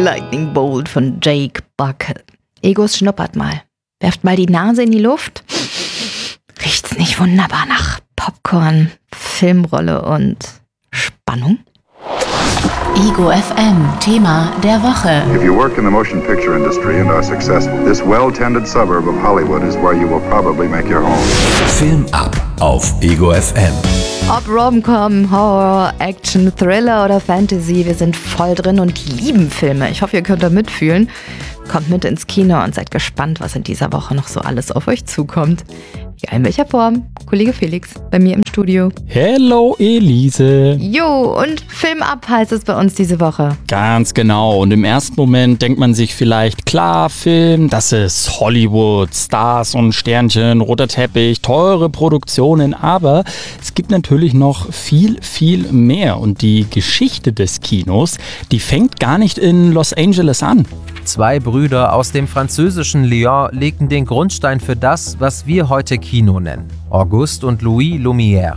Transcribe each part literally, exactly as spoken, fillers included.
Lightning Bolt von Jake Buck. Egos schnuppert mal. Werft mal die Nase in die Luft. Riecht's nicht wunderbar nach Popcorn, Filmrolle und Spannung? Ego F M, Thema der Woche. If you work in the motion picture industry and are successful, this well-tended suburb of Hollywood is where you will probably make your home. Film ab auf Ego F M. Ob Rom-Com, Horror, Action, Thriller oder Fantasy, wir sind voll drin und lieben Filme. Ich hoffe, ihr könnt da mitfühlen. Kommt mit ins Kino und seid gespannt, was in dieser Woche noch so alles auf euch zukommt. Ja, in welcher Form? Kollege Felix, bei mir im Studio. Hello Elise. Jo, und Film ab heißt es bei uns diese Woche. Ganz genau. Und im ersten Moment denkt man sich vielleicht, klar, Film, das ist Hollywood, Stars und Sternchen, roter Teppich, teure Produktionen. Aber es gibt natürlich noch viel, viel mehr. Und die Geschichte des Kinos, die fängt gar nicht in Los Angeles an. Zwei Brüder aus dem französischen Lyon legten den Grundstein für das, was wir heute Kino nennen. Auguste und Louis Lumière.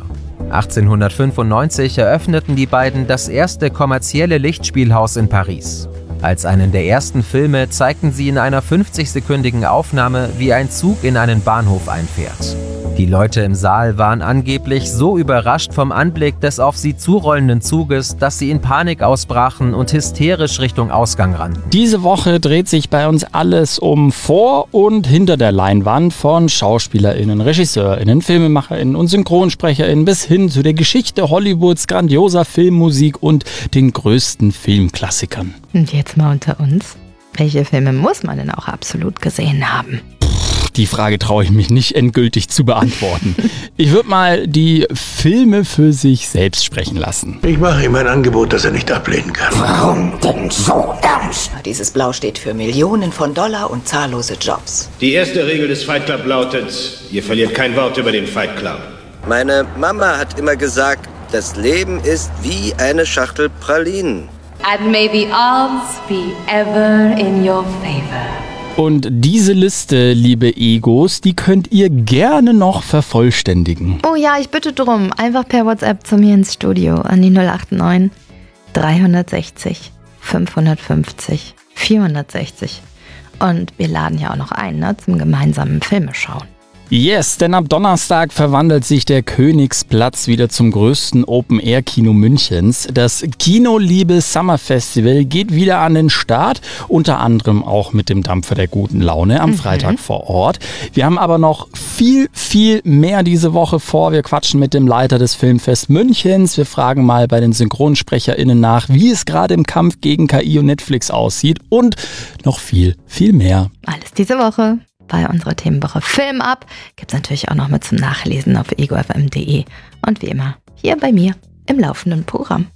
achtzehnhundertfünfundneunzig eröffneten die beiden das erste kommerzielle Lichtspielhaus in Paris. Als einen der ersten Filme zeigten sie in einer fünfzig-sekündigen Aufnahme, wie ein Zug in einen Bahnhof einfährt. Die Leute im Saal waren angeblich so überrascht vom Anblick des auf sie zurollenden Zuges, dass sie in Panik ausbrachen und hysterisch Richtung Ausgang rannten. Diese Woche dreht sich bei uns alles um vor und hinter der Leinwand, von SchauspielerInnen, RegisseurInnen, FilmemacherInnen und SynchronsprecherInnen bis hin zu der Geschichte Hollywoods, grandioser Filmmusik und den größten Filmklassikern. Und jetzt mal unter uns. Welche Filme muss man denn auch absolut gesehen haben? Die Frage traue ich mich nicht endgültig zu beantworten. Ich würde mal die Filme für sich selbst sprechen lassen. Ich mache ihm ein Angebot, das er nicht ablehnen kann. Warum denn so ernst? Dieses Blau steht für Millionen von Dollar und zahllose Jobs. Die erste Regel des Fight Club lautet, ihr verliert kein Wort über den Fight Club. Meine Mama hat immer gesagt, das Leben ist wie eine Schachtel Pralinen. And may the odds be ever in your favor. Und diese Liste, liebe Egos, die könnt ihr gerne noch vervollständigen. Oh ja, ich bitte drum. Einfach per WhatsApp zu mir ins Studio an die null acht neun dreihundertsechzig fünfhundertfünfzig vierhundertsechzig. Und wir laden ja auch noch ein, ne, zum gemeinsamen Filmeschauen. Yes, denn ab Donnerstag verwandelt sich der Königsplatz wieder zum größten Open-Air-Kino Münchens. Das Kinoliebe Summer Festival geht wieder an den Start, unter anderem auch mit dem Dampfer der guten Laune am mhm. Freitag vor Ort. Wir haben aber noch viel, viel mehr diese Woche vor. Wir quatschen mit dem Leiter des Filmfest Münchens. Wir fragen mal bei den SynchronsprecherInnen nach, wie es gerade im Kampf gegen K I und Netflix aussieht und noch viel, viel mehr. Alles diese Woche. Bei unserer Themenwoche Film ab gibt es natürlich auch noch mit zum Nachlesen auf ego f m punkt d e und wie immer hier bei mir im laufenden Programm.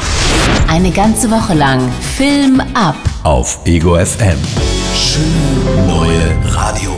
Eine ganze Woche lang Film ab auf Ego F M. Schöne neue Radio.